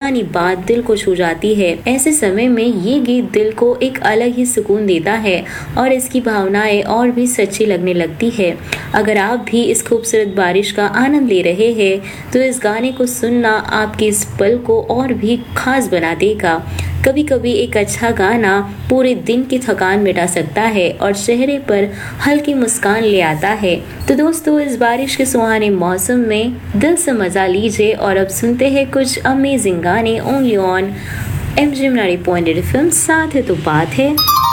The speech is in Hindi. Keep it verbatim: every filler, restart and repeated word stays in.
कहानी बात दिल को छू जाती है। ऐसे समय में ये गीत दिल को एक अलग ही सुकून देता है और इसकी भावनाएं और भी सच्ची लगने लगती है। अगर आप भी इस खूबसूरत बारिश का आनंद ले रहे हैं तो इस गाने को सुनना आपके इस पल को और भी खास बना देगा। कभी कभी एक अच्छा गाना पूरे दिन की थकान मिटा सकता है और चेहरे पर हल्की मुस्कान ले आता है। तो दोस्तों, इस बारिश के सुहाने मौसम में दिल से मजा लीजिए और अब सुनते हैं कुछ अमेजिंग गाने only on M G ninety point eight film. साथ है तो बात है।